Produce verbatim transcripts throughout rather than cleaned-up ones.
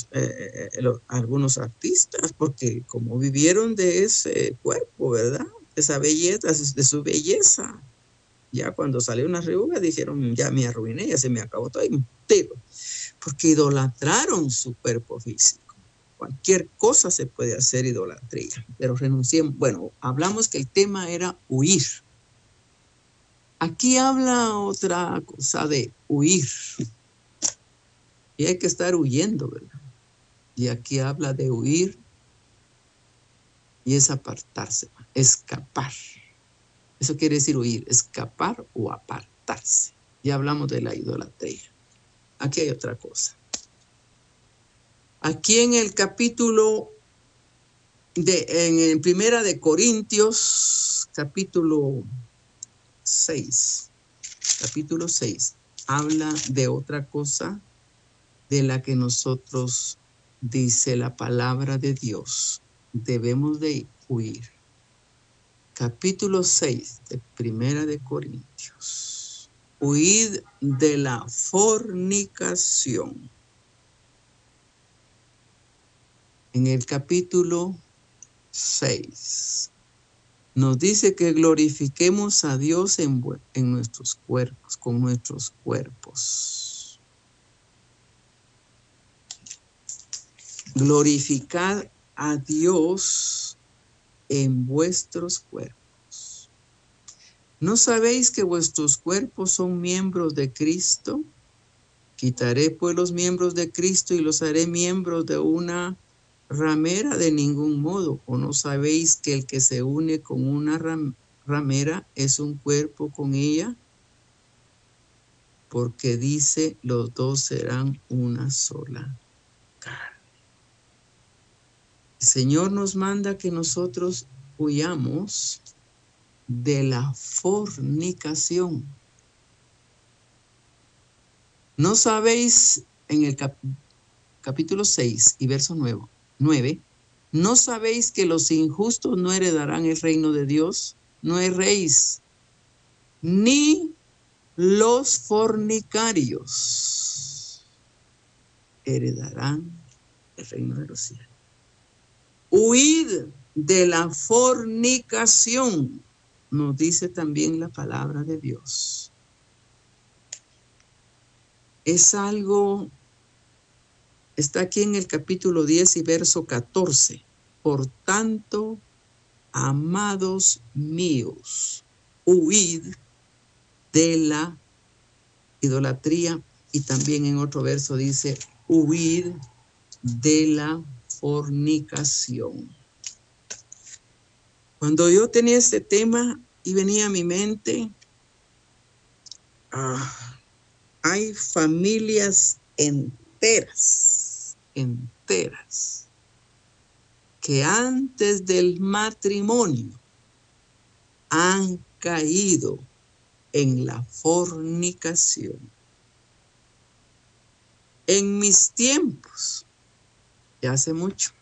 eh, lo, algunos artistas, porque como vivieron de ese cuerpo, ¿verdad? De esa belleza, de su belleza. Ya cuando salió una arruga dijeron, ya me arruiné, ya se me acabó todo y tiro. Porque idolatraron su cuerpo físico. Cualquier cosa se puede hacer idolatría, pero renunciemos. Bueno, hablamos que el tema era huir. Aquí habla otra cosa de huir. Y hay que estar huyendo, ¿verdad? Y aquí habla de huir y es apartarse, escapar. Eso quiere decir huir, escapar o apartarse. Ya hablamos de la idolatría. Aquí hay otra cosa. Aquí en el capítulo de, en Primera de Corintios, capítulo seis, capítulo seis, habla de otra cosa de la que nosotros, dice la palabra de Dios, debemos de huir. Capítulo seis de Primera de Corintios. Huid de la fornicación. En el capítulo seis nos dice que glorifiquemos a Dios en, en nuestros cuerpos, con nuestros cuerpos. Glorificad a Dios en vuestros cuerpos. ¿No sabéis que vuestros cuerpos son miembros de Cristo? Quitaré pues los miembros de Cristo y los haré miembros de una ramera, de ningún modo. ¿O no sabéis que el que se une con una ram ramera es un cuerpo con ella? Porque dice, los dos serán una sola carne. El Señor nos manda que nosotros huyamos de la fornicación. ¿No sabéis en el cap capítulo seis y verso nueve? ¿No sabéis que los injustos no heredarán el reino de Dios? No erréis, ni los fornicarios heredarán el reino de los cielos. Huid de la fornicación, nos dice también la palabra de Dios. Es algo, está aquí en el capítulo diez y verso catorce. Por tanto, amados míos, huid de la idolatría. Y también en otro verso dice, huid de la fornicación. Cuando yo tenía este tema y venía a mi mente, ah, hay familias enteras, enteras, que antes del matrimonio han caído en la fornicación. En mis tiempos, ya hace mucho,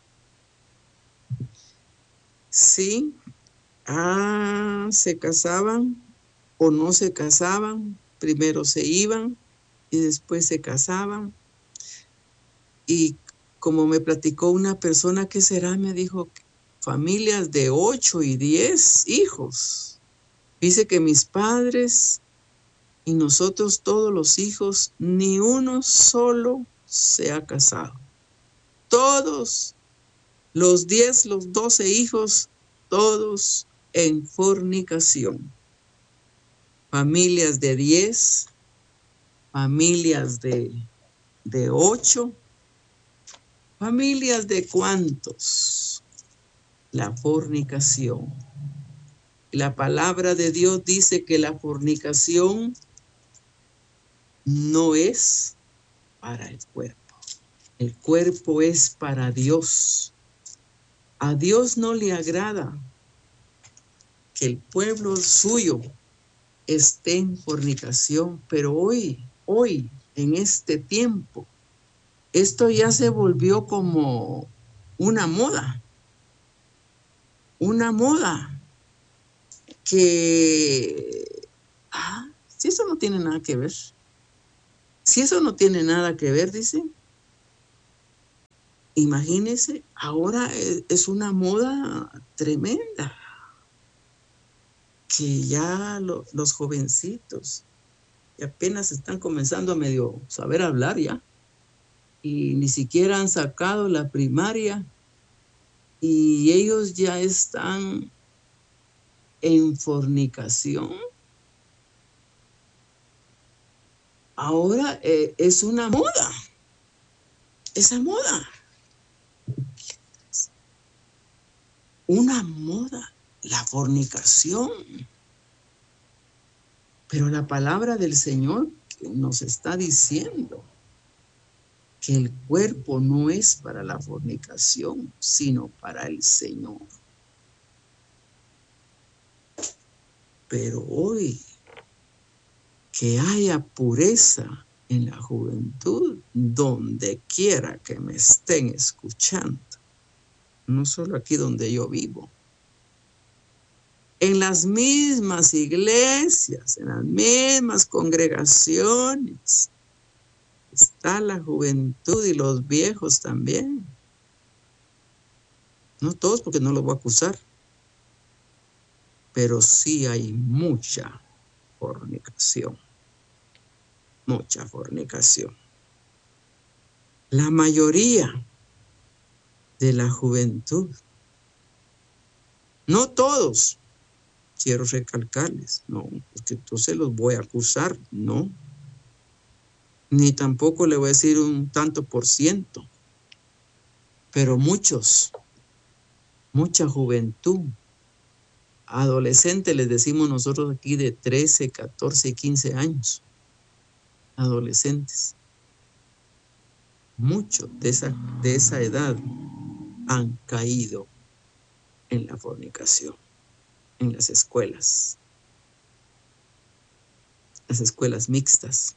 sí, ah, se casaban o no se casaban, primero se iban y después se casaban. Y como me platicó una persona que será, me dijo, familias de ocho y diez hijos. Dice que mis padres y nosotros todos los hijos, ni uno solo se ha casado. Todos, los diez, los doce hijos, todos en fornicación. Familias de diez, familias de, de ocho, familias de cuántos. La fornicación. La palabra de Dios dice que la fornicación no es para el cuerpo. El cuerpo es para Dios. A Dios no le agrada que el pueblo suyo esté en fornicación, pero hoy, hoy, en este tiempo, esto ya se volvió como una moda, una moda que, ah, si eso no tiene nada que ver, si eso no tiene nada que ver, dice, imagínense, ahora es una moda tremenda, que ya lo, los jovencitos que apenas están comenzando a medio saber hablar ya, y ni siquiera han sacado la primaria, y ellos ya están en fornicación. Ahora eh, es una moda, esa moda. Una moda, la fornicación. Pero la palabra del Señor nos está diciendo que el cuerpo no es para la fornicación, sino para el Señor. Pero hoy, que haya pureza en la juventud, donde quiera que me estén escuchando, no solo aquí donde yo vivo, en las mismas iglesias, en las mismas congregaciones, está la juventud y los viejos también. No todos, porque no los voy a acusar, pero sí hay mucha fornicación, mucha fornicación. La mayoría de la juventud, no todos, quiero recalcarles, no, porque entonces los voy a acusar, no. Ni tampoco le voy a decir un tanto por ciento, pero muchos, mucha juventud, adolescentes, les decimos nosotros aquí de trece, catorce y quince años, adolescentes, muchos de esa, de esa edad han caído en la fornicación, en las escuelas, las escuelas mixtas.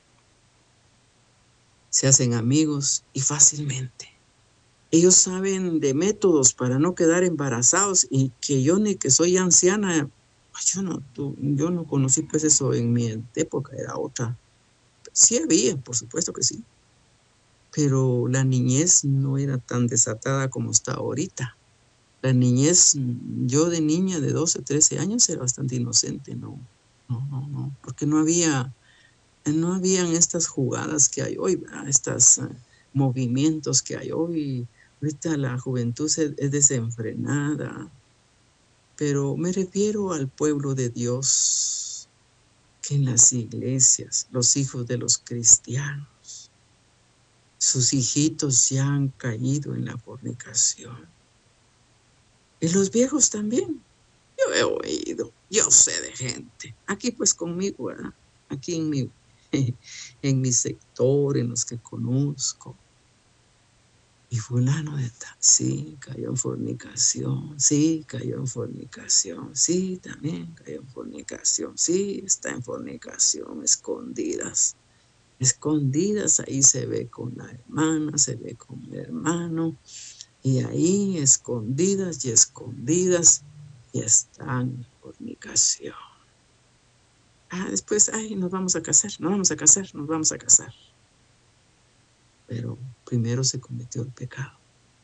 Se hacen amigos y fácilmente. Ellos saben de métodos para no quedar embarazados, y que yo ni que soy anciana, yo no, yo no conocí pues eso en mi época, era otra. Sí había, por supuesto que sí, pero la niñez no era tan desatada como está ahorita. La niñez, yo de niña de doce, trece años era bastante inocente, no, no, no, no, porque no había, no habían estas jugadas que hay hoy, ¿verdad? Estos uh, movimientos que hay hoy. Ahorita la juventud es desenfrenada, pero me refiero al pueblo de Dios, que en las iglesias, los hijos de los cristianos, sus hijitos ya han caído en la fornicación. Y los viejos también. Yo he oído, yo sé de gente, aquí pues conmigo, ¿verdad? Aquí en mi, en mi sector, en los que conozco. Y fulano de tal, sí, cayó en fornicación, sí, cayó en fornicación, sí, también cayó en fornicación, sí, está en fornicación, escondidas, escondidas, ahí se ve con la hermana, se ve con el hermano, y ahí escondidas y escondidas, y están en fornicación. Ah, después, ay, nos vamos a casar, nos vamos a casar, nos vamos a casar. Pero primero se cometió el pecado.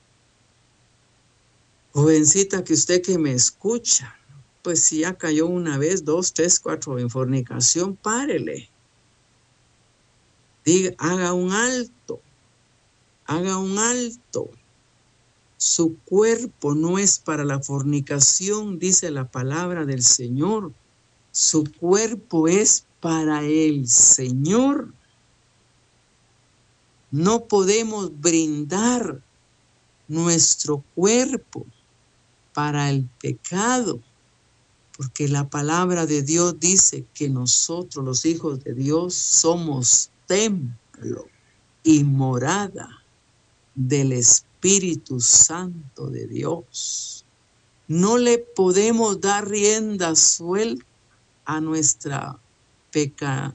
Jovencita, que usted que me escucha, pues si ya cayó una vez, dos, tres, cuatro en fornicación, párele. Diga, haga un alto, haga un alto. Su cuerpo no es para la fornicación, dice la palabra del Señor. Su cuerpo es para el Señor. No podemos brindar nuestro cuerpo para el pecado, porque la palabra de Dios dice que nosotros, los hijos de Dios, somos templo y morada del Espíritu Santo de Dios. No le podemos dar rienda suelta a nuestra peca,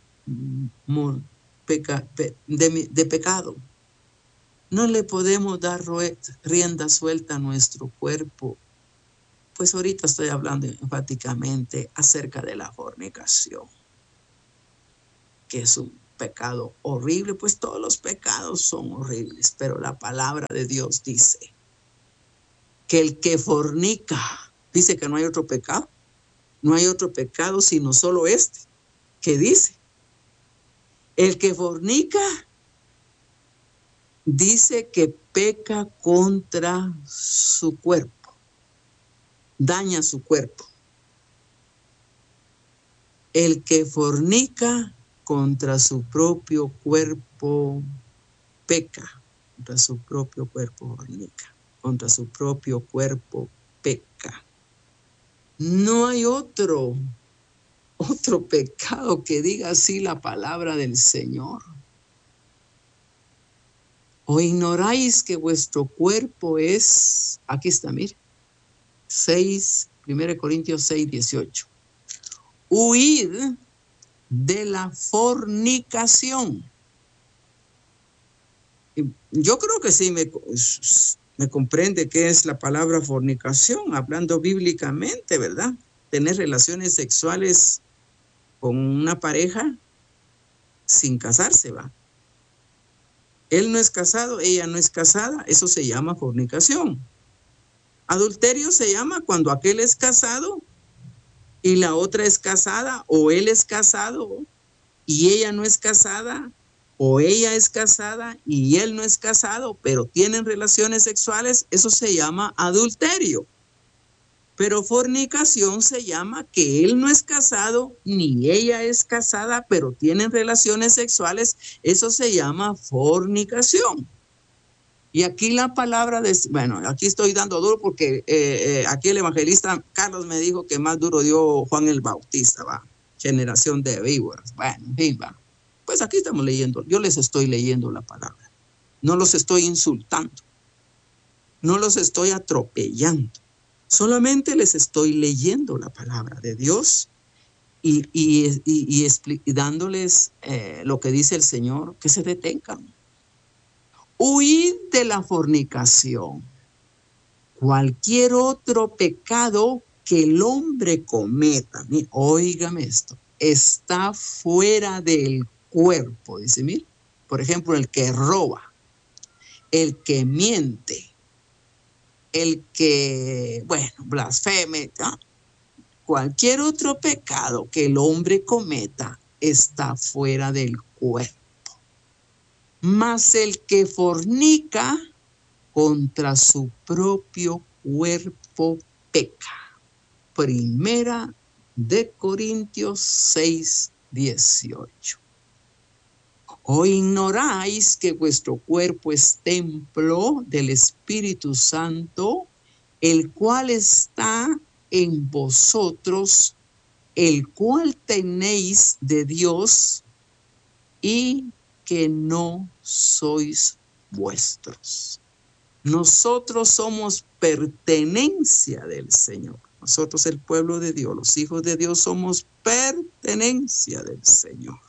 peca de, de pecado. No le podemos dar rienda suelta a nuestro cuerpo. Pues ahorita estoy hablando enfáticamente acerca de la fornicación, que es un pecado horrible, pues todos los pecados son horribles, pero la palabra de Dios dice que el que fornica, dice que no hay otro pecado, no hay otro pecado sino solo este, que dice, el que fornica dice que peca contra su cuerpo, daña su cuerpo. El que fornica contra su propio cuerpo peca, contra su propio cuerpo fornica, contra su propio cuerpo peca. No hay otro, otro pecado que diga así la palabra del Señor. ¿O ignoráis que vuestro cuerpo es, aquí está, mire, seis, primera Corintios seis, dieciocho. Huid de la fornicación. Yo creo que sí me, me comprende qué es la palabra fornicación, hablando bíblicamente, ¿verdad? Tener relaciones sexuales con una pareja sin casarse, ¿va? Él no es casado, ella no es casada, eso se llama fornicación. Adulterio se llama cuando aquel es casado y la otra es casada, o él es casado y ella no es casada, o ella es casada y él no es casado, pero tienen relaciones sexuales, eso se llama adulterio. Pero fornicación se llama que él no es casado ni ella es casada, pero tienen relaciones sexuales, eso se llama fornicación. Y aquí la palabra de, bueno, aquí estoy dando duro porque eh, eh, aquí el evangelista Carlos me dijo que más duro dio Juan el Bautista, va, generación de víboras. Bueno, en fin, va. Pues aquí estamos leyendo, yo les estoy leyendo la palabra. No los estoy insultando, no los estoy atropellando. Solamente les estoy leyendo la palabra de Dios y, y, y, y, y dándoles eh, lo que dice el Señor, que se detengan. Huid de la fornicación. Cualquier otro pecado que el hombre cometa, mira, óigame esto, está fuera del cuerpo. Dice, mira, por ejemplo, el que roba, el que miente, el que, bueno, blasfeme, ¿no? Cualquier otro pecado que el hombre cometa está fuera del cuerpo. Mas el que fornica contra su propio cuerpo peca. Primera de Corintios seis, dieciocho. ¿O ignoráis que vuestro cuerpo es templo del Espíritu Santo, el cual está en vosotros, el cual tenéis de Dios y que no sois vuestros? Nosotros somos pertenencia del Señor. Nosotros, el pueblo de Dios, los hijos de Dios, somos pertenencia del Señor.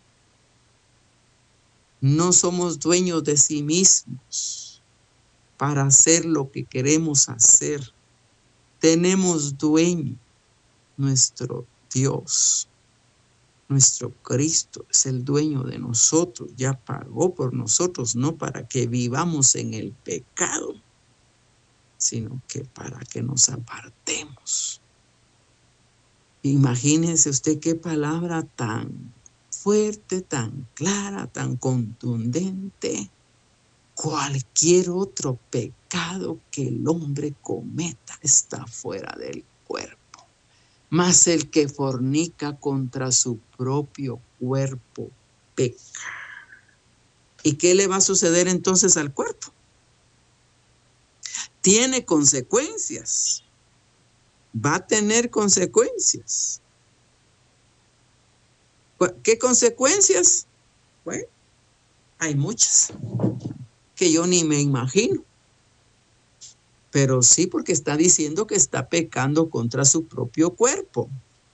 No somos dueños de sí mismos para hacer lo que queremos hacer. Tenemos dueño, nuestro Dios, nuestro Cristo es el dueño de nosotros, ya pagó por nosotros, no para que vivamos en el pecado, sino que para que nos apartemos. Imagínese usted qué palabra tan fuerte, tan clara, tan contundente. Cualquier otro pecado que el hombre cometa está fuera del cuerpo. Mas el que fornica contra su propio cuerpo peca. ¿Y qué le va a suceder entonces al cuerpo? Tiene consecuencias. Va a tener consecuencias. ¿Qué consecuencias? Bueno, hay muchas que yo ni me imagino. Pero sí, porque está diciendo que está pecando contra su propio cuerpo.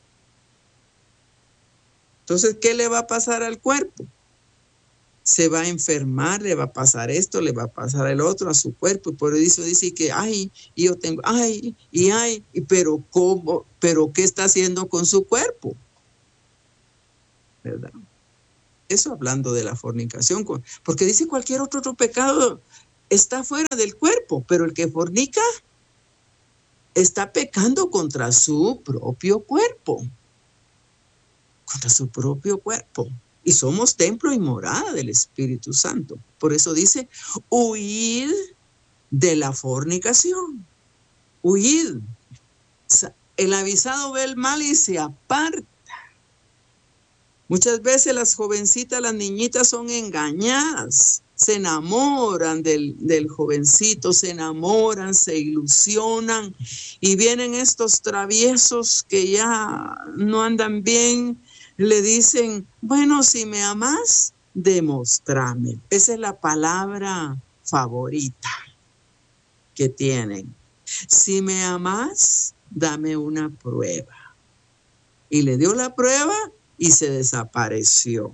Entonces, ¿qué le va a pasar al cuerpo? Se va a enfermar, le va a pasar esto, le va a pasar el otro a su cuerpo. Y por eso dice que, ay, y yo tengo, ay, y ay, y pero ¿cómo? ¿Pero qué está haciendo con su cuerpo? ¿Verdad? Eso hablando de la fornicación, porque dice cualquier otro, otro pecado está fuera del cuerpo, pero el que fornica está pecando contra su propio cuerpo, contra su propio cuerpo. Y somos templo y morada del Espíritu Santo. Por eso dice, huid de la fornicación, huid. El avisado ve el mal y se aparta. Muchas veces las jovencitas, las niñitas son engañadas, se enamoran del, del jovencito, se enamoran, se ilusionan y vienen estos traviesos que ya no andan bien, le dicen, bueno, si me amas, demostrame. Esa es la palabra favorita que tienen. Si me amas, dame una prueba. Y le dio la prueba y se desapareció.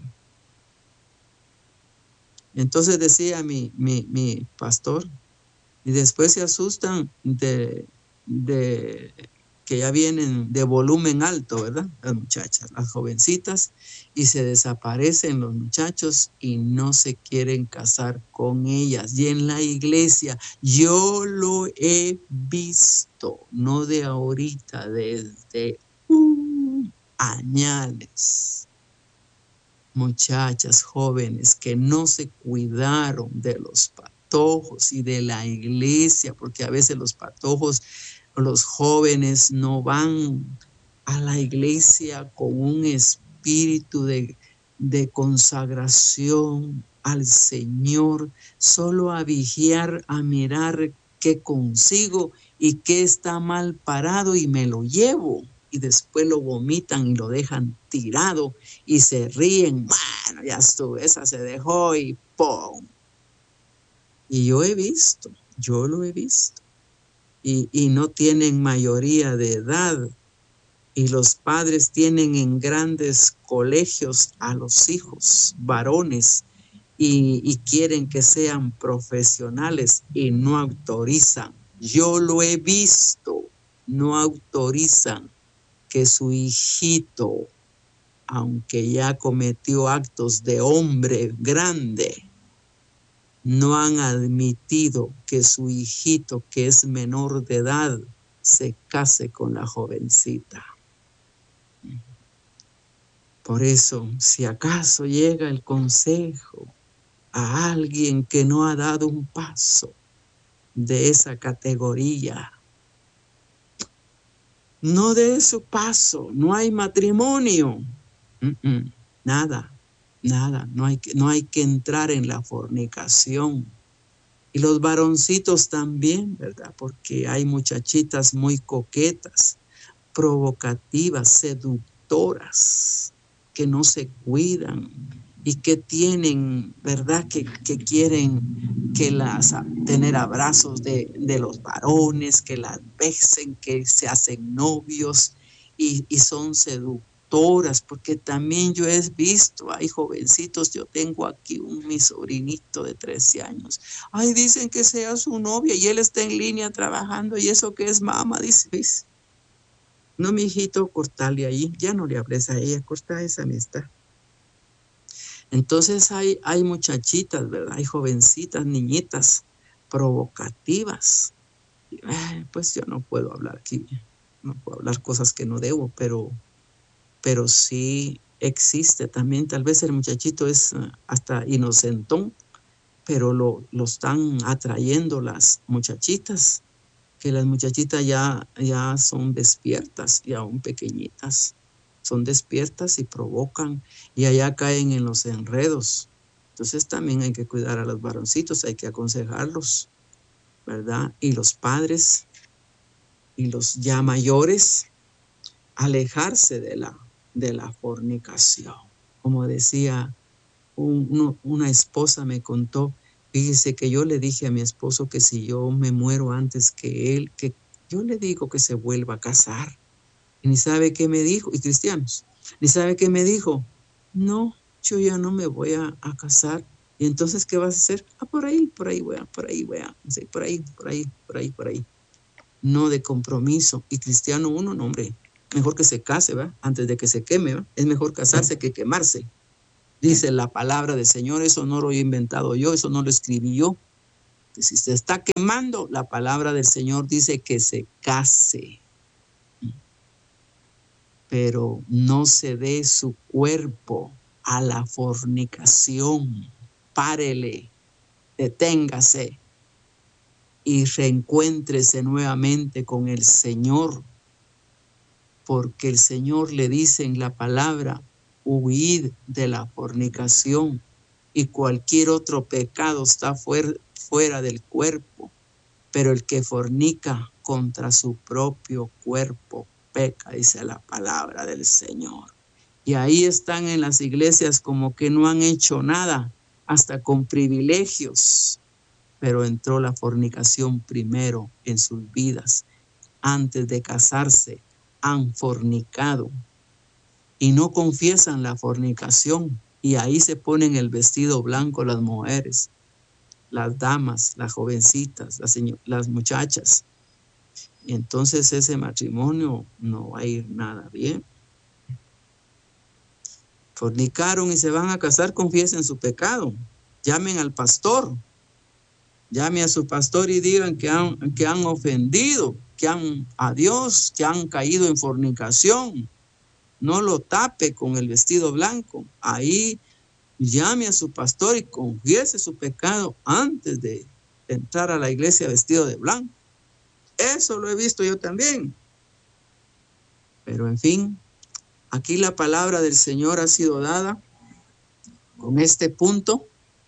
Entonces decía mi, mi, mi pastor, y después se asustan de, de que ya vienen de volumen alto, ¿verdad? Las muchachas, las jovencitas, y se desaparecen los muchachos y no se quieren casar con ellas. Y en la iglesia yo lo he visto, no de ahorita, desde uh, añales. Muchachas jóvenes que no se cuidaron de los patojos y de la iglesia, porque a veces los patojos, los jóvenes no van a la iglesia con un espíritu de, de consagración al Señor, solo a vigiar, a mirar qué consigo y qué está mal parado y me lo llevo. Y después lo vomitan y lo dejan tirado y se ríen. Bueno, ya estuvo, esa se dejó y ¡pum! Y yo he visto, yo lo he visto. Y, y no tienen mayoría de edad. Y los padres tienen en grandes colegios a los hijos varones y, y quieren que sean profesionales y no autorizan. Yo lo he visto, no autorizan que su hijito, aunque ya cometió actos de hombre grande, no han admitido que su hijito, que es menor de edad, se case con la jovencita. Por eso, si acaso llega el consejo a alguien que no ha dado un paso de esa categoría, no dé su paso, no hay matrimonio. Mm-mm, nada, nada, no hay, que, no hay que entrar en la fornicación. Y los varoncitos también, ¿verdad? Porque hay muchachitas muy coquetas, provocativas, seductoras, que no se cuidan y que tienen, ¿verdad? Que, que quieren que las, tener abrazos de, de los varones, que las besen, que se hacen novios y, y son seductoras, porque también yo he visto, hay jovencitos, yo tengo aquí un mi sobrinito de trece años, ay, dicen que sea su novia y él está en línea trabajando y eso que es mamá, dice, ¿ves? No, mi hijito, cortale ahí, ya no le hables a ella, corta esa amistad. Entonces hay, hay muchachitas, ¿verdad? Hay jovencitas, niñitas, provocativas. Ay, pues yo no puedo hablar aquí, no puedo hablar cosas que no debo, pero, pero sí existe también. Tal vez el muchachito es hasta inocentón, pero lo, lo están atrayendo las muchachitas, que las muchachitas ya, ya son despiertas y aún pequeñitas. Son despiertas y provocan y allá caen en los enredos. Entonces también hay que cuidar a los varoncitos, hay que aconsejarlos, ¿verdad? Y los padres y los ya mayores, alejarse de la, de la fornicación. Como decía un, uno, una esposa me contó, fíjese que yo le dije a mi esposo que si yo me muero antes que él, que yo le digo que se vuelva a casar. Y ni sabe qué me dijo, y cristianos, ni sabe qué me dijo, no, yo ya no me voy a, a casar. Y entonces, ¿qué vas a hacer? Ah, por ahí, por ahí, voy a, por ahí, voy a, sí, por ahí, por ahí, por ahí, por ahí. No de compromiso. Y cristiano uno, no, hombre, mejor que se case, ¿va? Antes de que se queme, ¿va? Es mejor casarse que quemarse. Dice la palabra del Señor, eso no lo he inventado yo, eso no lo escribí yo. Que si se está quemando, la palabra del Señor dice que se case, pero no se dé su cuerpo a la fornicación. Párele, deténgase y reencuéntrese nuevamente con el Señor, porque el Señor le dice en la palabra, huid de la fornicación, y cualquier otro pecado está fuera, fuera del cuerpo, pero el que fornica contra su propio cuerpo peca, dice la palabra del Señor. Y ahí están en las iglesias como que no han hecho nada, hasta con privilegios, pero entró la fornicación primero en sus vidas. Antes de casarse han fornicado y no confiesan la fornicación, y ahí se ponen el vestido blanco las mujeres, las damas, las jovencitas, las, las muchachas. Y entonces ese matrimonio no va a ir nada bien. Fornicaron y se van a casar, confiesen su pecado. Llamen al pastor. Llamen a su pastor y digan que han, que han ofendido, que han a Dios, que han caído en fornicación. No lo tape con el vestido blanco. Ahí llame a su pastor y confiese su pecado antes de entrar a la iglesia vestido de blanco. Eso lo he visto yo también. Pero en fin, aquí la palabra del Señor ha sido dada con este punto,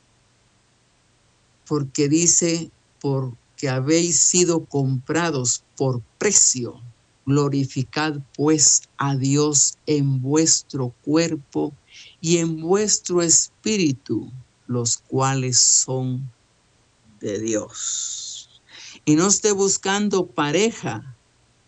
porque dice, porque habéis sido comprados por precio. Glorificad pues a Dios en vuestro cuerpo y en vuestro espíritu, los cuales son de Dios. Y no esté buscando pareja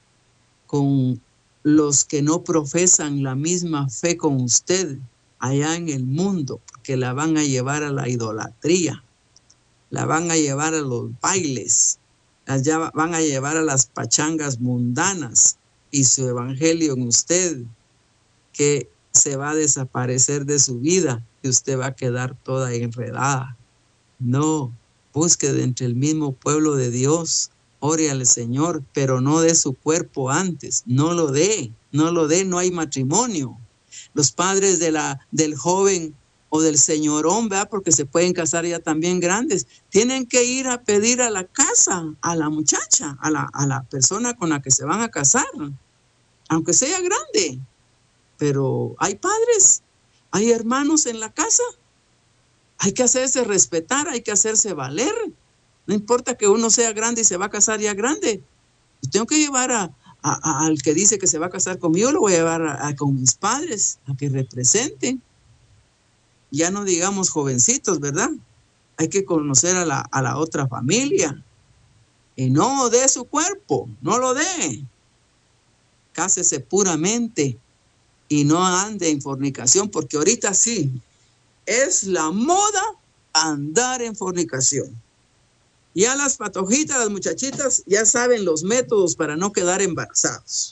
con los que no profesan la misma fe con usted allá en el mundo, porque la van a llevar a la idolatría, la van a llevar a los bailes, las van a llevar a las pachangas mundanas, y su evangelio en usted, que se va a desaparecer de su vida y usted va a quedar toda enredada. No, busque de entre el mismo pueblo de Dios, ore al Señor, pero no dé su cuerpo antes, no lo dé, no lo dé, no hay matrimonio. Los padres de la, del joven o del señorón, ¿verdad? Porque se pueden casar ya también grandes, tienen que ir a pedir a la casa, a la muchacha, a la, a la persona con la que se van a casar, aunque sea grande. Pero hay padres, hay hermanos en la casa. Hay que hacerse respetar, hay que hacerse valer. No importa que uno sea grande y se va a casar ya grande. Yo tengo que llevar a, a, a, al que dice que se va a casar conmigo, lo voy a llevar a, a, con mis padres, a que representen. Ya no digamos jovencitos, ¿verdad? Hay que conocer a la, a la otra familia. Y no dé su cuerpo, no lo dé. Cásese puramente y no ande en fornicación, porque ahorita sí, es la moda andar en fornicación. Ya las patojitas, las muchachitas, ya saben los métodos para no quedar embarazados.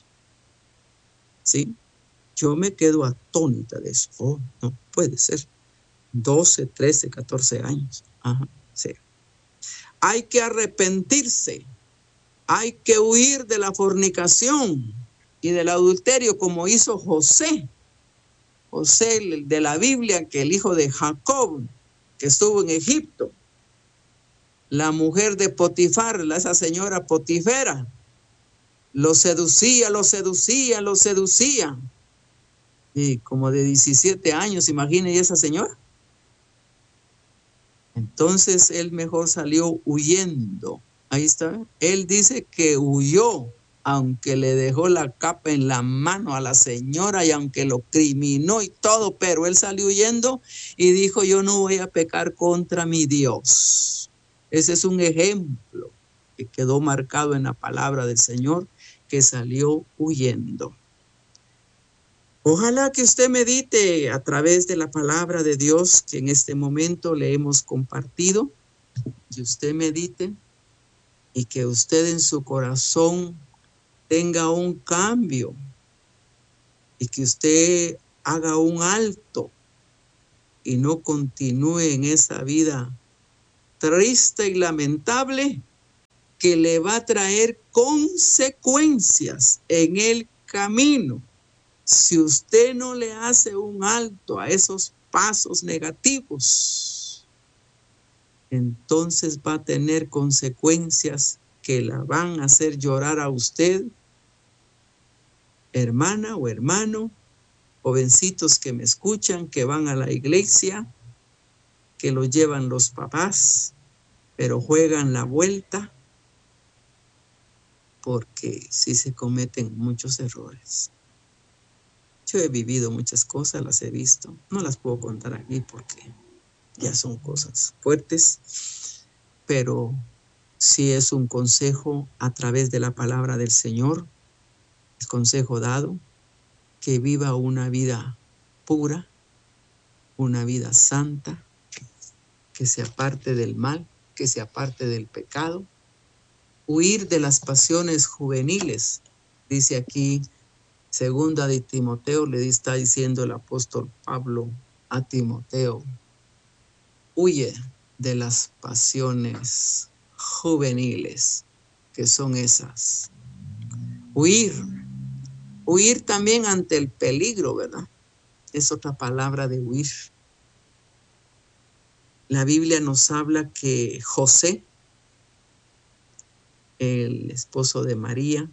¿Sí? Yo me quedo atónita de eso. Oh, no puede ser. doce, trece, catorce años. Ajá, sí. Hay que arrepentirse. Hay que huir de la fornicación y del adulterio, como hizo José. José de la Biblia, que el hijo de Jacob, que estuvo en Egipto. La mujer de Potifar, esa señora Potifera, lo seducía, lo seducía, lo seducía. Y como de diecisiete años, imagínense esa señora. Entonces él mejor salió huyendo. Ahí está. Él dice que huyó, aunque le dejó la capa en la mano a la señora y aunque lo criminó y todo, pero él salió huyendo y dijo, yo no voy a pecar contra mi Dios. Ese es un ejemplo que quedó marcado en la palabra del Señor, que salió huyendo. Ojalá que usted medite a través de la palabra de Dios que en este momento le hemos compartido, que usted medite y que usted en su corazón tenga un cambio y que usted haga un alto y no continúe en esa vida triste y lamentable que le va a traer consecuencias en el camino. Si usted no le hace un alto a esos pasos negativos, entonces va a tener consecuencias que la van a hacer llorar a usted, hermana o hermano, jovencitos que me escuchan, que van a la iglesia, que lo llevan los papás, pero juegan la vuelta, porque sí se cometen muchos errores. Yo he vivido muchas cosas, las he visto. No las puedo contar aquí porque ya son cosas fuertes, pero sí es un consejo a través de la palabra del Señor, el consejo dado, que viva una vida pura, una vida santa, que se aparte del mal, que se aparte del pecado, huir de las pasiones juveniles. Dice aquí, segunda de Timoteo, le está diciendo el apóstol Pablo a Timoteo, huye de las pasiones juveniles, que son esas. Huir, huir también ante el peligro, ¿verdad? Es otra palabra de huir. La Biblia nos habla que José, el esposo de María,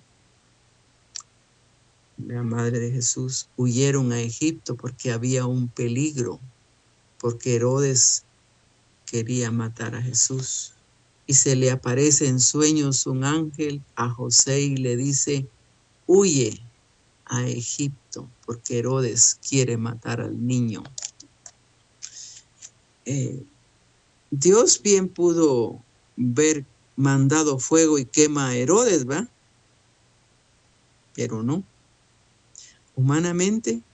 la madre de Jesús, huyeron a Egipto porque había un peligro, porque Herodes quería matar a Jesús. Y se le aparece en sueños un ángel a José y le dice, huye a Egipto porque Herodes quiere matar al niño. Eh, Dios bien pudo ver mandado fuego y quema a Herodes, ¿va? Pero no. Humanamente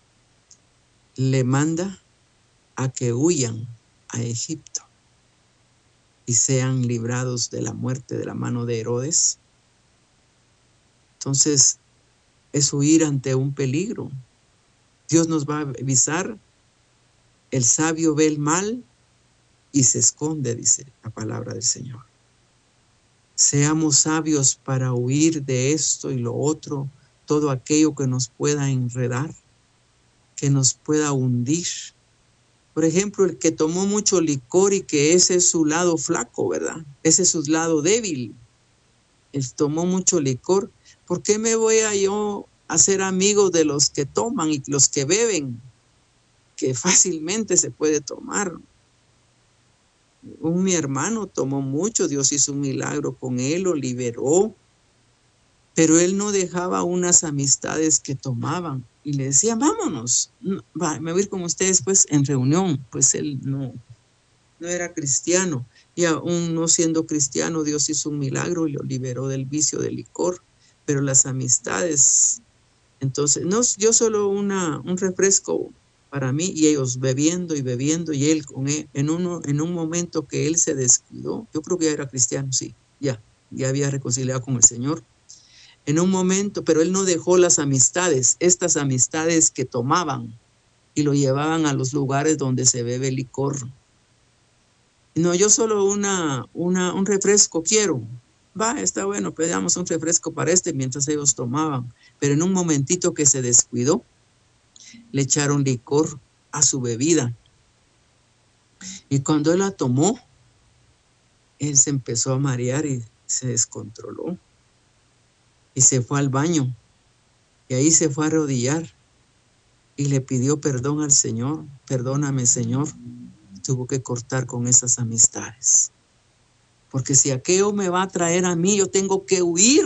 le manda a que huyan a Egipto y sean librados de la muerte de la mano de Herodes. Entonces, es huir ante un peligro. Dios nos va a avisar, el sabio ve el mal y se esconde, dice la palabra del Señor. Seamos sabios para huir de esto y lo otro, todo aquello que nos pueda enredar, que nos pueda hundir. Por ejemplo, el que tomó mucho licor y que ese es su lado flaco, ¿verdad? Ese es su lado débil. Él tomó mucho licor. ¿Por qué me voy a yo a ser amigo de los que toman y los que beben? Que fácilmente se puede tomar. Un mi hermano tomó mucho, Dios hizo un milagro con él, lo liberó, pero él no dejaba unas amistades que tomaban y le decían, vámonos, va, me voy a ir con ustedes pues en reunión. Pues él no, no era cristiano, y aún no siendo cristiano, Dios hizo un milagro y lo liberó del vicio del licor, pero las amistades, entonces, no, yo solo una, un refresco para mí, y ellos bebiendo y bebiendo, y él con él, en, uno, en un momento que él se descuidó, yo creo que ya era cristiano, sí, ya, ya había reconciliado con el Señor, en un momento, pero él no dejó las amistades, estas amistades que tomaban, y lo llevaban a los lugares donde se bebe licor. No, yo solo una, una, un refresco quiero, va, está bueno, pedamos un refresco para este, mientras ellos tomaban, pero en un momentito que se descuidó, le echaron licor a su bebida. Y cuando él la tomó, él se empezó a marear y se descontroló. Y se fue al baño. Y ahí se fue a arrodillar. Y le pidió perdón al Señor. Perdóname, Señor. Tuvo que cortar con esas amistades. Porque si aquello me va a traer a mí, yo tengo que huir.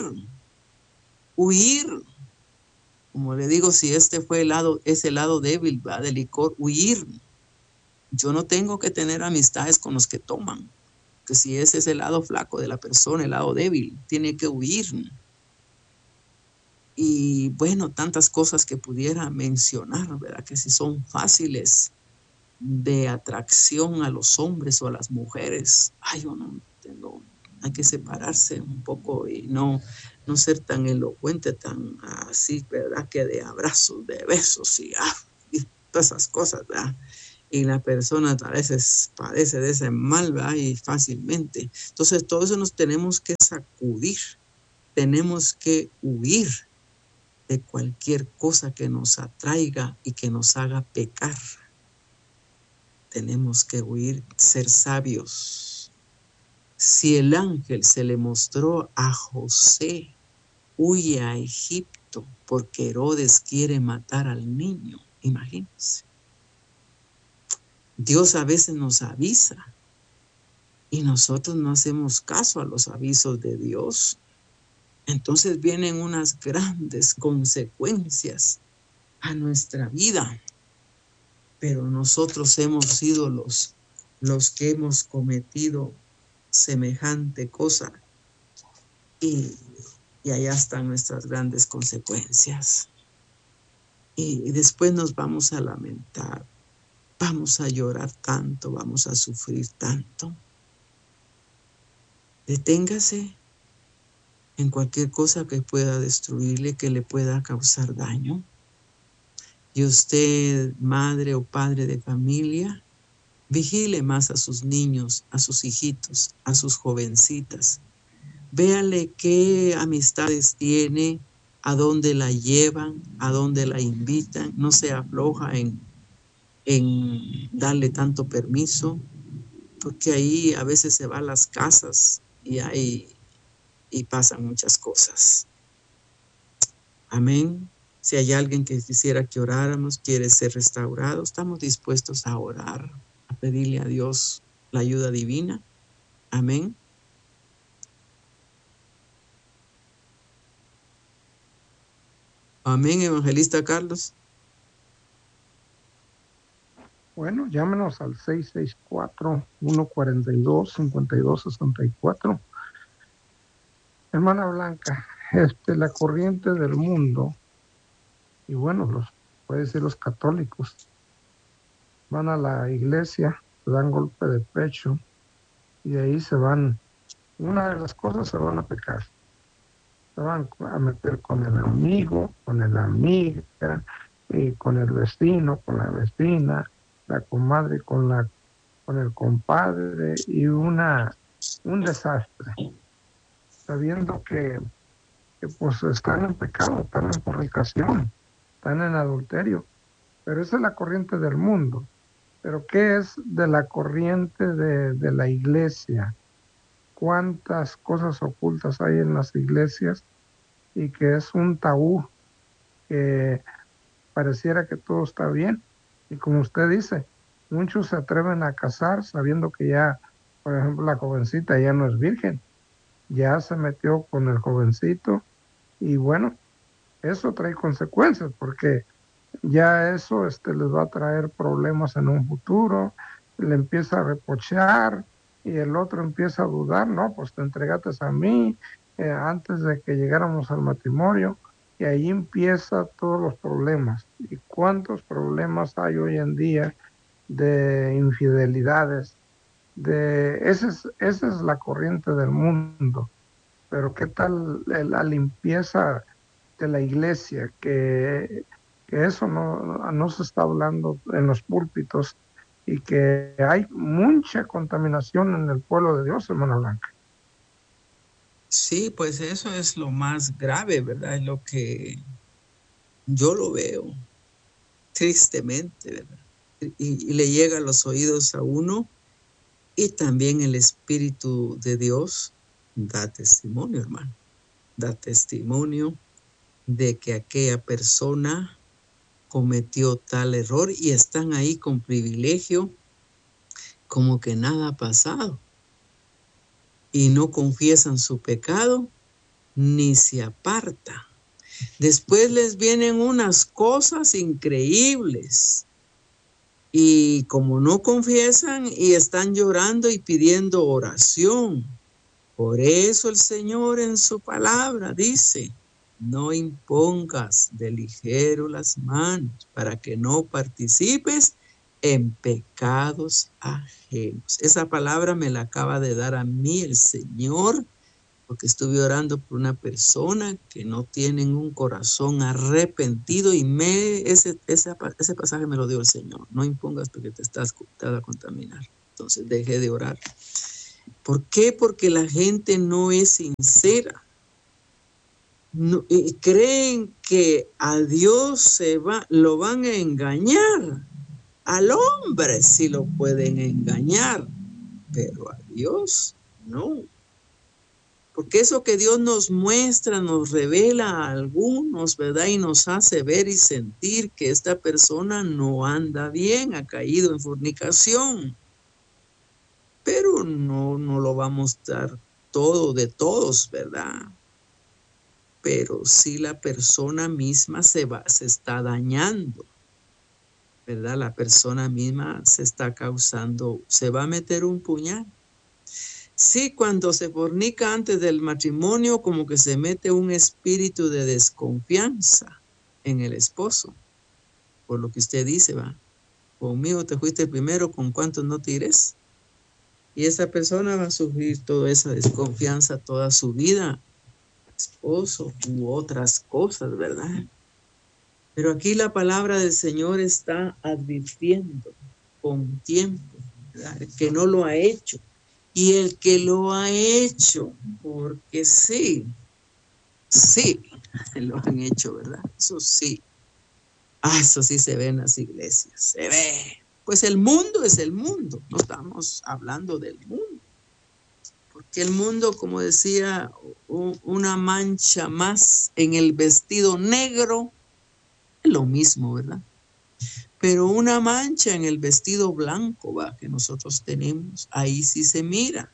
Huir. Como le digo, si este fue el lado, ese lado débil, ¿va? Del licor, huir. Yo no tengo que tener amistades con los que toman, que si ese es el lado flaco de la persona, el lado débil, tiene que huir. Y bueno, tantas cosas que pudiera mencionar, ¿verdad? Que si son fáciles de atracción a los hombres o a las mujeres, ay, yo no tengo, hay que separarse un poco y no, no ser tan elocuente, tan así, ¿verdad? Que de abrazos, de besos y, ah, y todas esas cosas, ¿verdad? y la persona a veces padece de ese mal, ¿verdad? Y fácilmente. Entonces todo eso nos tenemos que sacudir, tenemos que huir de cualquier cosa que nos atraiga y que nos haga pecar. Tenemos que huir, ser sabios. Si el ángel se le mostró a José, huye a Egipto porque Herodes quiere matar al niño, imagínense. Dios a veces nos avisa y nosotros no hacemos caso a los avisos de Dios. Entonces vienen unas grandes consecuencias a nuestra vida. Pero nosotros hemos sido los, los que hemos cometido semejante cosa. Y, y allá están nuestras grandes consecuencias. Y, y después nos vamos a lamentar. Vamos a llorar tanto, vamos a sufrir tanto. Deténgase en cualquier cosa que pueda destruirle, que le pueda causar daño. Y usted, madre o padre de familia, vigile más a sus niños, a sus hijitos, a sus jovencitas. Véale qué amistades tiene, a dónde la llevan, a dónde la invitan. No se afloja en, en darle tanto permiso, porque ahí a veces se va a las casas y ahí y pasan muchas cosas. Amén. Si hay alguien que quisiera que oráramos, quiere ser restaurado, estamos dispuestos a orar, a pedirle a Dios la ayuda divina. Amén. Amén, evangelista Carlos. Bueno, llámenos al seis seis cuatro, uno cuatro dos, cinco dos seis cuatro. Hermana Blanca, este, la corriente del mundo, y bueno, los, puede decir los católicos, van a la iglesia, se dan golpe de pecho, y de ahí se van, una de las cosas se van a pecar. Se van a meter con el amigo, con el amiga, y con el vecino, con la vecina, la comadre con la con el compadre, y una un desastre, sabiendo que, que pues están en pecado, están en fornicación, están en adulterio. Pero esa es la corriente del mundo. Pero ¿qué es de la corriente de, de la iglesia? ¿Cuántas cosas ocultas hay en las iglesias y que es un tabú, que pareciera que todo está bien? Y como usted dice, muchos se atreven a casar sabiendo que ya, por ejemplo, la jovencita ya no es virgen, ya se metió con el jovencito, y bueno, eso trae consecuencias, porque ya eso este, les va a traer problemas en un futuro, le empieza a reprochar, y el otro empieza a dudar, no, pues te entregaste a mí eh, antes de que llegáramos al matrimonio, y ahí empiezan todos los problemas. ¿Y cuántos problemas hay hoy en día de infidelidades? De, esa es, esa es la corriente del mundo. Pero ¿qué tal la limpieza de la iglesia? Que, que eso no, no se está hablando en los púlpitos, y que hay mucha contaminación en el pueblo de Dios, hermana Blanca. Sí, pues eso es lo más grave, ¿verdad? Es lo que yo lo veo tristemente, ¿verdad? Y, y le llega a los oídos a uno, y también el Espíritu de Dios da testimonio, hermano. Da testimonio de que aquella persona cometió tal error, y están ahí con privilegio, como que nada ha pasado. Y no confiesan su pecado, ni se aparta. Después les vienen unas cosas increíbles. Y como no confiesan, y están llorando y pidiendo oración. Por eso el Señor en su palabra dice: no impongas de ligero las manos, para que no participes en pecados ajenos. Esa palabra me la acaba de dar a mí el Señor, porque estuve orando por una persona que no tiene un corazón arrepentido y me, ese, ese, ese pasaje me lo dio el Señor. No impongas porque te estás te vas a contaminar. Entonces dejé de orar. ¿Por qué? Porque la gente no es sincera. No, y creen que a Dios se va, lo van a engañar. Al hombre sí lo pueden engañar, pero a Dios no. Porque eso que Dios nos muestra, nos revela a algunos, ¿verdad? Y nos hace ver y sentir que esta persona no anda bien, ha caído en fornicación. Pero no, no lo va a mostrar todo de todos, ¿verdad? Pero sí la persona misma se va, se está dañando, ¿verdad? La persona misma se está causando, se va a meter un puñal. Sí, cuando se fornica antes del matrimonio, como que se mete un espíritu de desconfianza en el esposo. Por lo que usted dice, va, conmigo te fuiste primero, ¿con cuántos no te irás? Y esa persona va a sufrir toda esa desconfianza toda su vida, esposo u otras cosas, ¿verdad? Pero aquí la palabra del Señor está advirtiendo con tiempo, ¿verdad? El que no lo ha hecho. Y el que lo ha hecho, porque sí, sí, lo han hecho, ¿verdad? Eso sí. Ah, eso sí se ve en las iglesias, se ve. Pues el mundo es el mundo, no estamos hablando del mundo. Porque el mundo, como decía, una mancha más en el vestido negro, es lo mismo, ¿verdad? Pero una mancha en el vestido blanco, va, que nosotros tenemos, ahí sí se mira.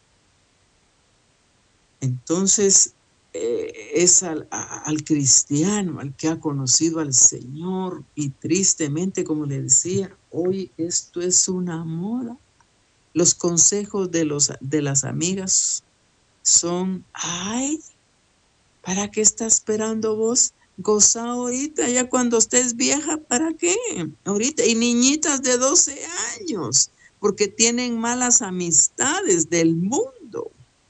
Entonces, eh, es al, a, al cristiano, al que ha conocido al Señor, y tristemente, como le decía, hoy esto es una moda. Los consejos de, los, de las amigas son, ay, ¿para qué está esperando vos? Goza ahorita, ya cuando estés vieja, ¿para qué? Ahorita, y niñitas de doce años, porque tienen malas amistades del mundo.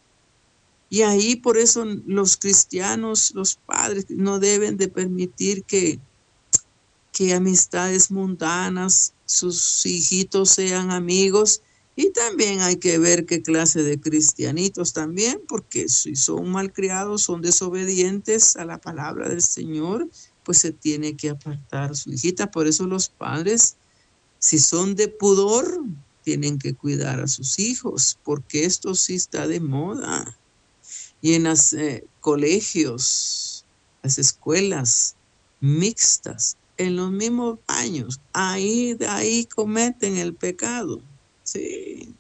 Y ahí por eso los cristianos, los padres, no deben de permitir que, que amistades mundanas, sus hijitos sean amigos. Y también hay que ver qué clase de cristianitos también, porque si son malcriados, son desobedientes a la palabra del Señor, pues se tiene que apartar su hijita. Por eso los padres, si son de pudor, tienen que cuidar a sus hijos, porque esto sí está de moda. Y en los eh, colegios, las escuelas mixtas, en los mismos años, ahí, ahí cometen el pecado. Sí.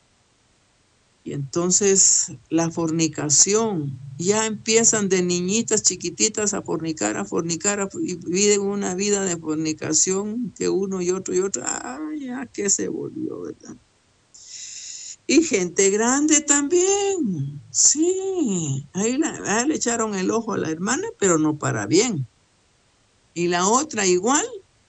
Y entonces la fornicación, ya empiezan de niñitas chiquititas a fornicar, a fornicar, a, y viven una vida de fornicación que uno y otro y otro, ay, ya que se volvió, ¿verdad? Y gente grande también, sí, ahí, la, ahí le echaron el ojo a la hermana, pero no para bien. Y la otra igual,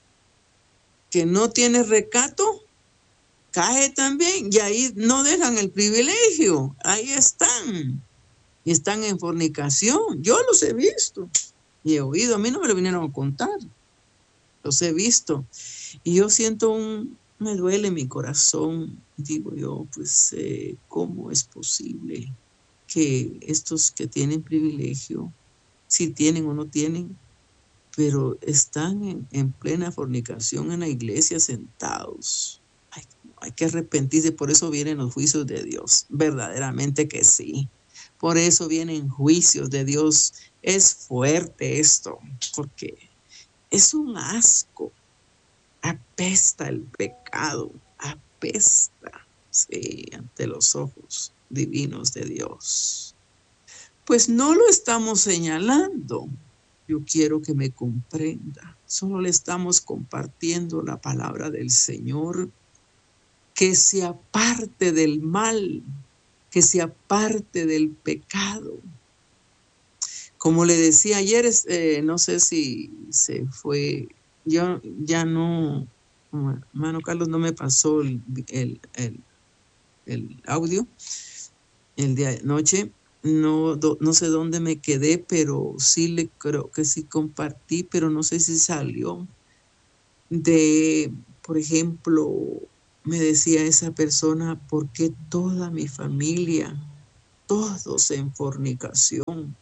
que no tiene recato, cae también, y ahí no dejan el privilegio, ahí están, y están en fornicación. Yo los he visto, y he oído, a mí no me lo vinieron a contar, los he visto, y yo siento un, me duele mi corazón, digo yo, pues, eh, ¿cómo es posible que estos que tienen privilegio, si tienen o no tienen, pero están en, en plena fornicación en la iglesia sentados? Hay, hay que arrepentirse, por eso vienen los juicios de Dios, verdaderamente que sí. Por eso vienen juicios de Dios. Es fuerte esto, porque es un asco. Apesta el pecado, apesta, sí, ante los ojos divinos de Dios. Pues no lo estamos señalando. Yo quiero que me comprenda. Solo le estamos compartiendo la palabra del Señor, que se aparte del mal, que se aparte del pecado. Como le decía ayer, eh, no sé si se fue, yo ya no, hermano Carlos no me pasó el, el, el, el audio el día de noche, no, do, no sé dónde me quedé, pero sí le creo que sí compartí, pero no sé si salió. De, por ejemplo, me decía esa persona, ¿por qué toda mi familia, todos en fornicación?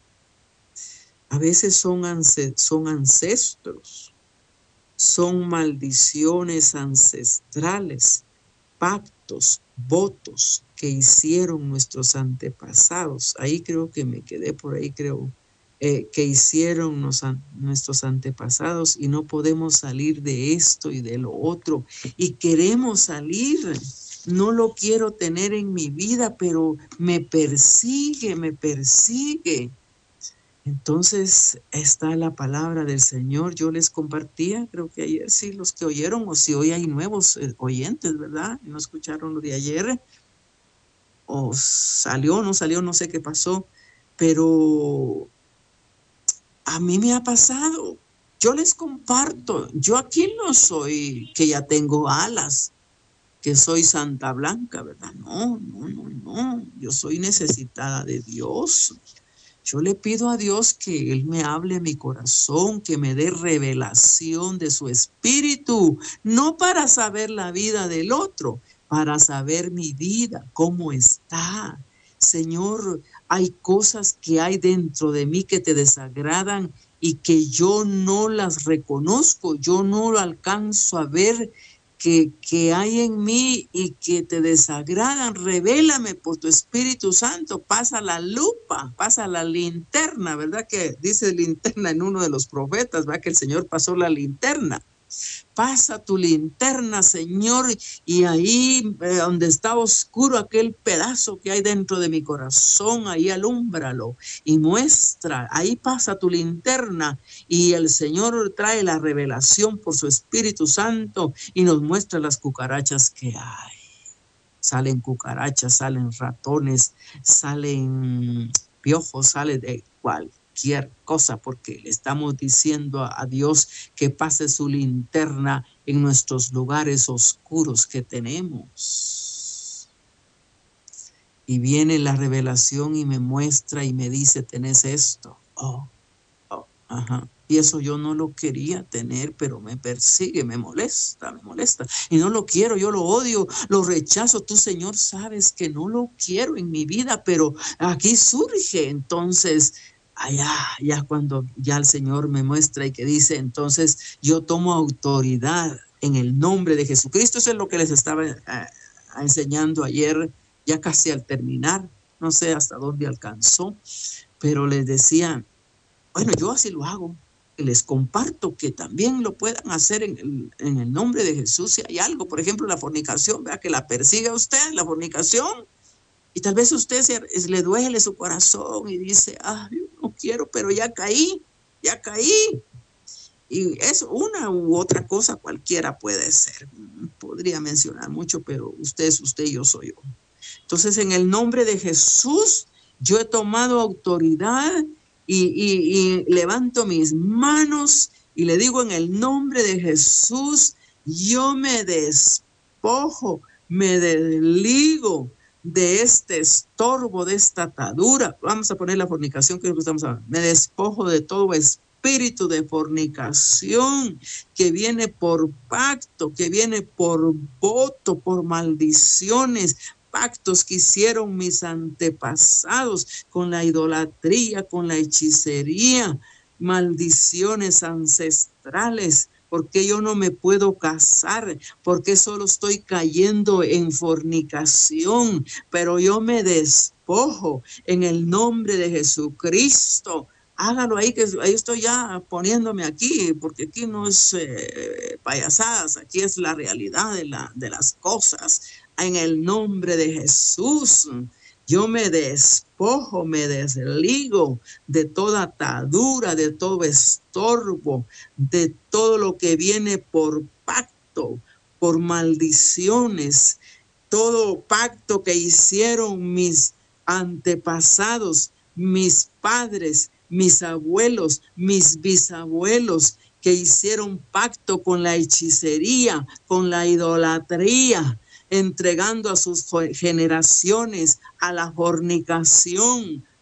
A veces son, ance- son ancestros, son maldiciones ancestrales, pactos, votos que hicieron nuestros antepasados. Ahí creo que me quedé por ahí, creo, eh, que hicieron nos, nuestros antepasados, y no podemos salir de esto y de lo otro. Y queremos salir. No lo quiero tener en mi vida, pero me persigue, me persigue. Entonces está la palabra del Señor. Yo les compartía, creo que ayer sí, los que oyeron, o si hoy hay nuevos eh, oyentes, ¿verdad? No escucharon lo de ayer, o salió, no salió, no sé qué pasó, pero a mí me ha pasado. Yo les comparto. Yo aquí no soy que ya tengo alas, que soy Santa Blanca, ¿verdad? No, no, no, no. Yo soy necesitada de Dios. Yo le pido a Dios que Él me hable a mi corazón, que me dé revelación de su espíritu, no para saber la vida del otro, para saber mi vida, cómo está. Señor, hay cosas que hay dentro de mí que te desagradan y que yo no las reconozco, yo no lo alcanzo a ver. Que, que hay en mí y que te desagradan, revélame por tu Espíritu Santo, pasa la lupa, pasa la linterna, ¿verdad? Que dice linterna en uno de los profetas, ¿verdad? Que el Señor pasó la linterna. Pasa tu linterna, Señor, y ahí eh, donde está oscuro aquel pedazo que hay dentro de mi corazón, ahí alúmbralo y muestra, ahí pasa tu linterna, y el Señor trae la revelación por su Espíritu Santo y nos muestra las cucarachas que hay. Salen cucarachas, salen ratones, salen piojos, sale de cualquier cosa, porque le estamos diciendo a Dios que pase su linterna en nuestros lugares oscuros que tenemos. Y viene la revelación y me muestra y me dice, tenés esto. Oh, oh, ajá. Y eso yo no lo quería tener, pero me persigue, me molesta, me molesta. Y no lo quiero, yo lo odio, lo rechazo. Tú, Señor, sabes que no lo quiero en mi vida, pero aquí surge. Entonces, allá, ya cuando ya el Señor me muestra y que dice, entonces yo tomo autoridad en el nombre de Jesucristo. Eso es lo que les estaba eh, enseñando ayer, ya casi al terminar. No sé hasta dónde alcanzó, pero les decía, bueno, yo así lo hago. Les comparto que también lo puedan hacer en el, en el nombre de Jesús. Si hay algo, por ejemplo, la fornicación, vea que la persiga a usted, la fornicación, y tal vez a usted se, le duele su corazón y dice, ah, yo no quiero, pero ya caí, ya caí. Y es una u otra cosa, cualquiera puede ser. Podría mencionar mucho, pero usted es usted y yo soy yo. Entonces, en el nombre de Jesús, yo he tomado autoridad y, y, y levanto mis manos y le digo, en el nombre de Jesús, yo me despojo, me desligo de este estorbo, de esta atadura. Vamos a poner la fornicación, que es lo que estamos hablando. Me despojo de todo espíritu de fornicación que viene por pacto, que viene por voto, por maldiciones, pactos que hicieron mis antepasados con la idolatría, con la hechicería, maldiciones ancestrales. ¿Por qué yo no me puedo casar? ¿Por qué solo estoy cayendo en fornicación? Pero yo me despojo en el nombre de Jesucristo. Hágalo ahí, que ahí estoy ya poniéndome aquí, porque aquí no es eh, payasadas, aquí es la realidad de, la, de las cosas. En el nombre de Jesús, yo me despojo, me desligo de toda atadura, de todo estorbo, de todo lo que viene por pacto, por maldiciones, todo pacto que hicieron mis antepasados, mis padres, mis abuelos, mis bisabuelos, que hicieron pacto con la hechicería, con la idolatría, entregando a sus generaciones a la fornicación,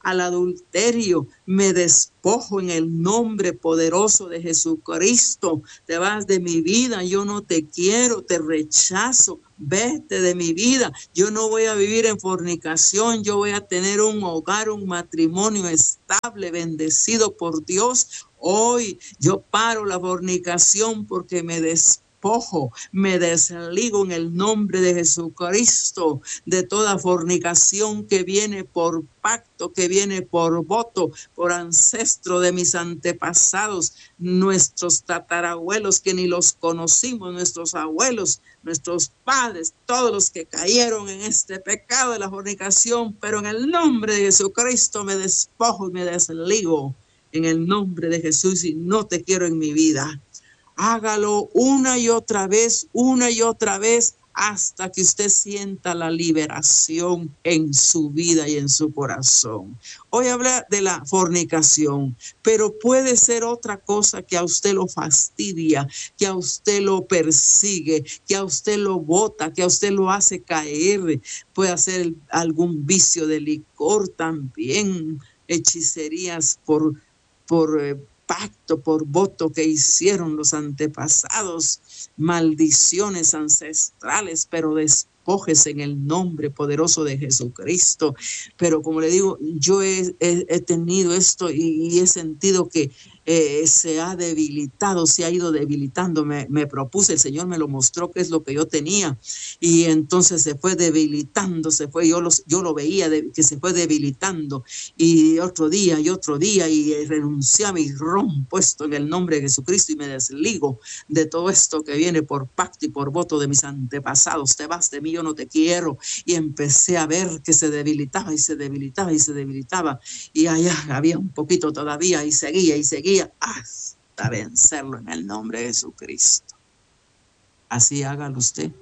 al adulterio, me despojo en el nombre poderoso de Jesucristo. Te vas de mi vida, yo no te quiero, te rechazo, vete de mi vida. Yo no voy a vivir en fornicación, yo voy a tener un hogar, un matrimonio estable, bendecido por Dios. Hoy yo paro la fornicación porque me despojo. Despojo, me desligo en el nombre de Jesucristo de toda fornicación que viene por pacto, que viene por voto, por ancestro de mis antepasados, nuestros tatarabuelos que ni los conocimos, nuestros abuelos, nuestros padres, todos los que cayeron en este pecado de la fornicación, pero en el nombre de Jesucristo me despojo y me desligo en el nombre de Jesús y no te quiero en mi vida. Hágalo una y otra vez, una y otra vez, hasta que usted sienta la liberación en su vida y en su corazón. Hoy habla de la fornicación, pero puede ser otra cosa que a usted lo fastidia, que a usted lo persigue, que a usted lo bota, que a usted lo hace caer. Puede ser algún vicio de licor también, hechicerías por... por eh, pacto, por voto que hicieron los antepasados, maldiciones ancestrales, pero despójese en el nombre poderoso de Jesucristo. Pero como le digo, yo he, he, he tenido esto y, y he sentido que eh, se ha debilitado, se ha ido debilitando. Me, me propuse, el Señor me lo mostró, que es lo que yo tenía, y entonces se fue debilitando, se fue, yo, los, yo lo veía de, que se fue debilitando, y otro día y otro día, y renunciaba y rompo esto en el nombre de Jesucristo y me desligo de todo esto que viene por pacto y por voto de mis antepasados. Te vas de mí, yo no te quiero. Y empecé a ver que se debilitaba y se debilitaba y se debilitaba, y allá había un poquito todavía, y seguía y seguía hasta vencerlo en el nombre de Jesucristo. Así hágalo usted.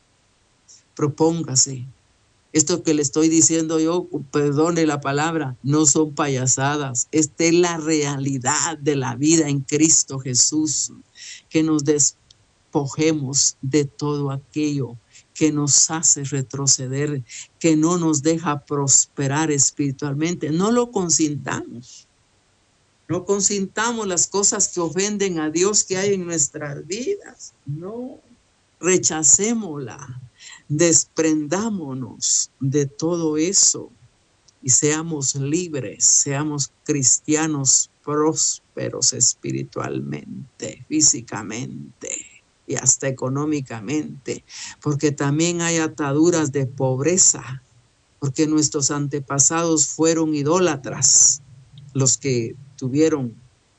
Propóngase. Esto que le estoy diciendo yo, perdone la palabra, no son payasadas. Esta es la realidad de la vida en Cristo Jesús. Que nos despojemos de todo aquello que nos hace retroceder, que no nos deja prosperar espiritualmente. No lo consintamos. No consintamos las cosas que ofenden a Dios que hay en nuestras vidas. No, rechacémosla. Desprendámonos de todo eso y seamos libres, seamos cristianos prósperos espiritualmente, físicamente y hasta económicamente, porque también hay ataduras de pobreza, porque nuestros antepasados fueron idólatras, los que tuvieron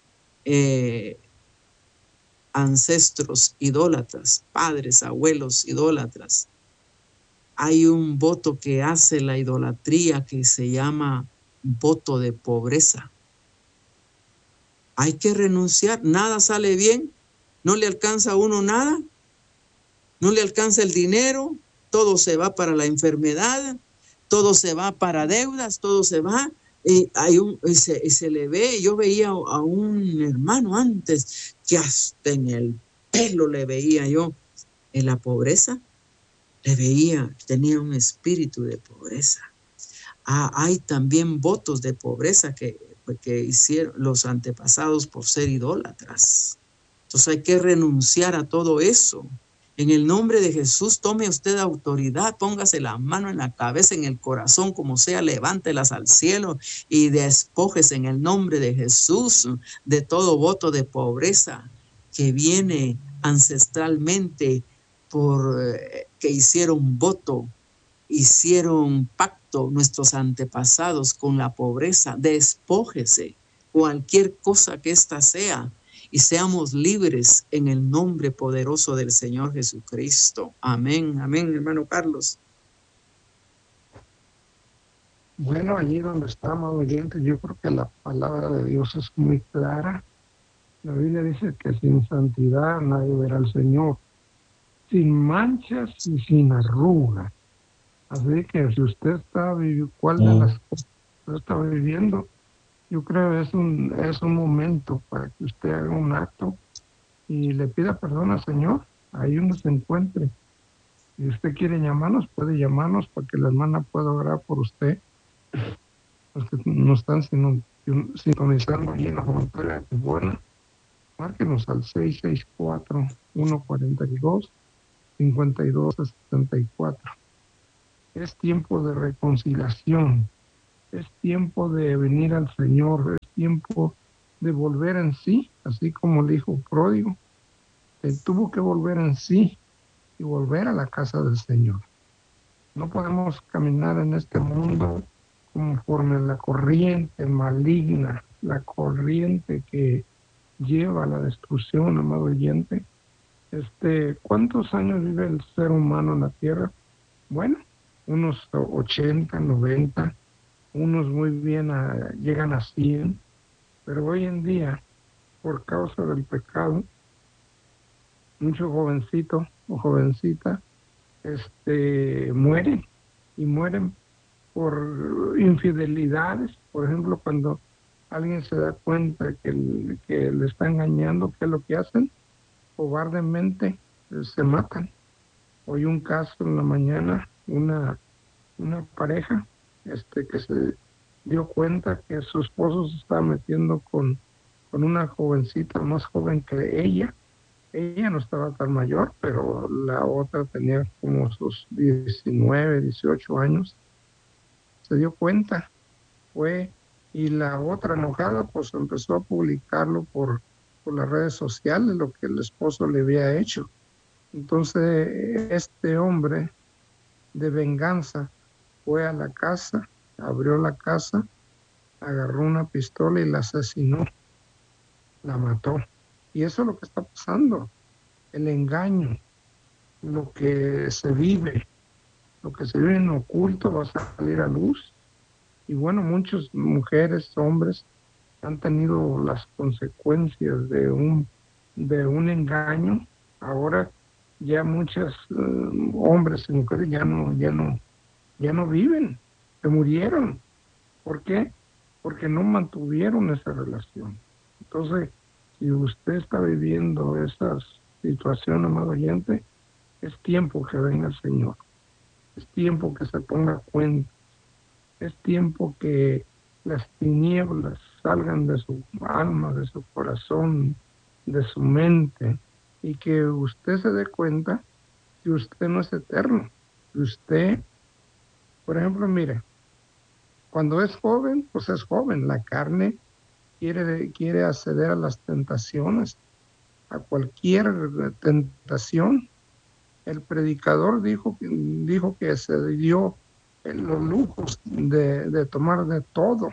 eh, ancestros idólatras, padres, abuelos idólatras. Hay un voto que hace la idolatría que se llama voto de pobreza. Hay que renunciar, nada sale bien, no le alcanza a uno nada, no le alcanza el dinero, todo se va para la enfermedad, todo se va para deudas, todo se va. Y hay un, y se, y se le ve, yo veía a un hermano antes que hasta en el pelo le veía yo en la pobreza. Le veía, tenía un espíritu de pobreza. Ah, hay también votos de pobreza que, que hicieron los antepasados por ser idólatras. Entonces hay que renunciar a todo eso. En el nombre de Jesús, tome usted autoridad, póngase la mano en la cabeza, en el corazón, como sea, levántelas al cielo y despójese en el nombre de Jesús de todo voto de pobreza que viene ancestralmente por eh, que hicieron voto, hicieron pacto nuestros antepasados con la pobreza. Despójese cualquier cosa que ésta sea y seamos libres en el nombre poderoso del Señor Jesucristo. Amén, amén, hermano Carlos. Bueno, allí donde estamos oyentes, yo creo que la palabra de Dios es muy clara. La Biblia dice que sin santidad nadie verá al Señor, sin manchas y sin arrugas. Así que si usted está viviendo, ¿cuál de las cosas usted está viviendo? Yo creo que es un, es un momento para que usted haga un acto y le pida perdón al Señor, ahí uno se encuentre. Si usted quiere llamarnos, puede llamarnos para que la hermana pueda orar por usted. los que nos están sintonizando allí en la frontera de Tijuana, márquenos al seis seis cuatro, uno cuatro dos, cinco dos seis cuatro. Es tiempo de reconciliación, es tiempo de venir al Señor, es tiempo de volver en sí, así como el hijo pródigo, que tuvo que volver en sí y volver a la casa del Señor. No podemos caminar en este mundo conforme la corriente maligna, la corriente que lleva a la destrucción, amado oyente. Este, ¿cuántos años vive el ser humano en la tierra? Bueno, unos ochenta, noventa, unos muy bien a, llegan a cien, pero hoy en día, por causa del pecado, mucho jovencito o jovencita este, mueren, y mueren por infidelidades. Por ejemplo, cuando alguien se da cuenta que, el, que le está engañando, ¿qué es lo que hacen? Cobardemente eh, se matan. Hoy un caso en la mañana, una, una pareja este, que se dio cuenta que su esposo se estaba metiendo con, con una jovencita más joven que ella. Ella no estaba tan mayor, pero la otra tenía como sus diecinueve, dieciocho años. Se dio cuenta, fue, y la otra enojada pues empezó a publicarlo por, por las redes sociales, lo que el esposo le había hecho. Entonces este hombre de venganza fue a la casa, abrió la casa, agarró una pistola y la asesinó, la mató. Y eso es lo que está pasando, el engaño, lo que se vive, lo que se vive en oculto va a salir a luz. Y bueno, muchas mujeres, hombres han tenido las consecuencias de un, de un engaño. Ahora ya muchos uh, hombres y mujeres ya no, ya no, ya no viven, se murieron. ¿Por qué? Porque no mantuvieron esa relación. Entonces, si usted está viviendo esa situación, amado oyente, es tiempo que venga el Señor. Es tiempo que se ponga cuenta. Es tiempo que las tinieblas salgan de su alma, de su corazón, de su mente, y que usted se dé cuenta que usted no es eterno. Que usted, por ejemplo, mire, cuando es joven, pues es joven. La carne quiere, quiere acceder a las tentaciones, a cualquier tentación. El predicador dijo, dijo que se dio en los lujos de, de tomar de todo,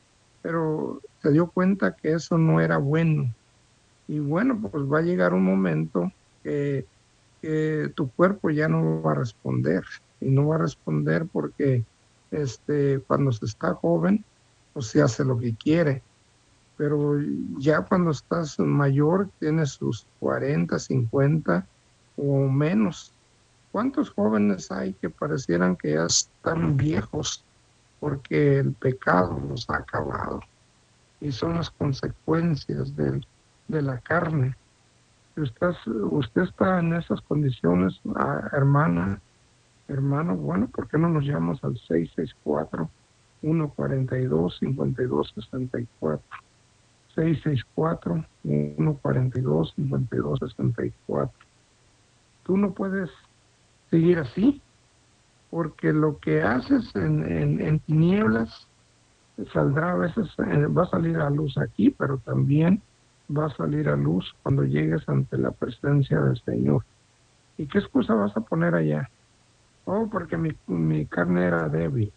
pero se dio cuenta que eso no era bueno. Y bueno, pues va a llegar un momento que, que tu cuerpo ya no va a responder, y no va a responder porque este, cuando se está joven, pues se hace lo que quiere, pero ya cuando estás mayor, tienes sus cuarenta, cincuenta o menos. ¿Cuántos jóvenes hay que parecieran que ya están viejos porque el pecado los ha acabado? Y son las consecuencias de, de la carne. Si usted, usted está en esas condiciones, ah, hermana, hermano, bueno, ¿por qué no nos llamamos al seis seis cuatro, uno cuatro dos, cinco dos seis cuatro? seis seis cuatro, uno cuatro dos, cinco dos seis cuatro. Tú no puedes seguir así, porque lo que haces en, en, en tinieblas saldrá a veces, eh, va a salir a luz aquí, pero también va a salir a luz cuando llegues ante la presencia del Señor. ¿Y qué excusa vas a poner allá? Oh, porque mi, mi carne era débil.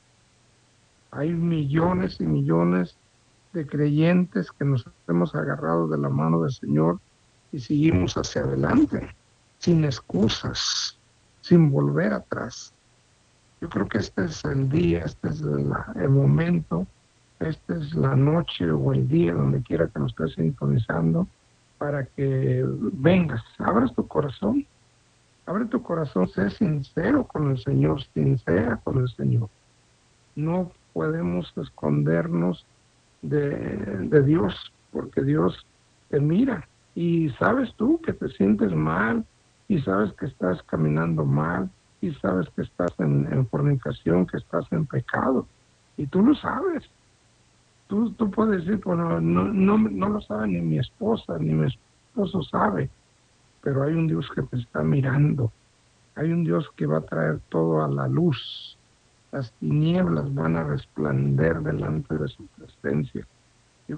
Hay millones y millones de creyentes que nos hemos agarrado de la mano del Señor y seguimos hacia adelante, sin excusas, sin volver atrás. Yo creo que este es el día, este es la, el momento, esta es la noche o el día, donde quiera que nos estés sintonizando, para que vengas, abras tu corazón, abre tu corazón, sé sincero con el Señor, sincera con el Señor. No podemos escondernos de, de Dios, porque Dios te mira, y sabes tú que te sientes mal, y sabes que estás caminando mal, y sabes que estás en, en fornicación, que estás en pecado, y tú lo sabes, tú, tú puedes decir, bueno, no, no, no lo sabe ni mi esposa, ni mi esposo sabe, pero hay un Dios que te está mirando, hay un Dios que va a traer todo a la luz, las tinieblas van a resplandecer delante de su presencia.